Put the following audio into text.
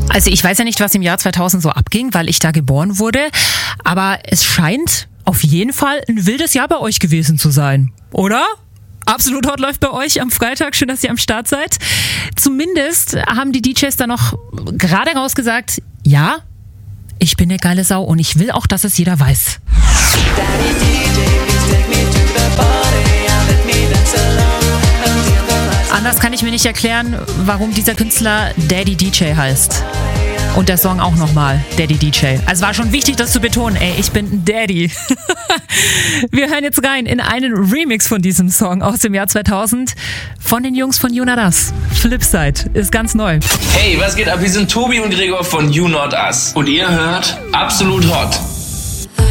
Also ich weiß ja nicht, was im Jahr 2000 so abging, weil ich da geboren wurde, aber es scheint auf jeden Fall ein wildes Jahr bei euch gewesen zu sein, oder? Absolut Hot läuft bei euch am Freitag. Schön, dass ihr am Start seid. Zumindest haben die DJs da noch gerade rausgesagt, ja, ich bin eine geile Sau und ich will auch, dass es jeder weiß. Anders kann ich mir nicht erklären, warum dieser Künstler Daddy DJ heißt. Und der Song auch nochmal, Daddy DJ. Also war schon wichtig, das zu betonen. Ey, ich bin ein Daddy. Wir hören jetzt rein in einen Remix von diesem Song aus dem Jahr 2000 von den Jungs von You Not Us. Flipside ist ganz neu. Hey, was geht ab? Wir sind Tobi und Gregor von You Not Us. Und ihr hört Absolut Hot.